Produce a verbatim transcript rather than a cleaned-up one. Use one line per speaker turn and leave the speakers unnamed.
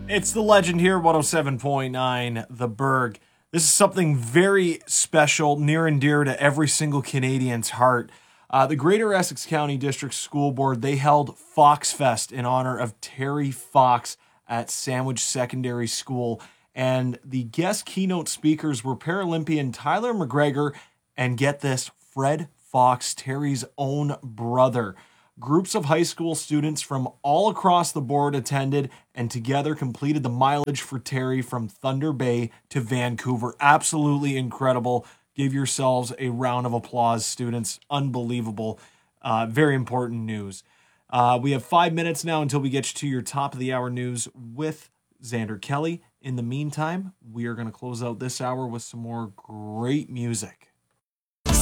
It's the legend here, one oh seven point nine, The Berg. This is something very special, near and dear to every single Canadian's heart. Uh, the Greater Essex County District School Board, they held Fox Fest in honor of Terry Fox at Sandwich Secondary School. And the guest keynote speakers were Paralympian Tyler McGregor and, get this, Fred Fox, Terry's own brother. Groups of high school students from all across the board attended and together completed the mileage for Terry from Thunder Bay to Vancouver. Absolutely incredible. Give yourselves a round of applause, students. Unbelievable. Uh, very important news. Uh, we have five minutes now until we get you to your top of the hour news with Xander Kelly. In the meantime, we are going to close out this hour with some more great music.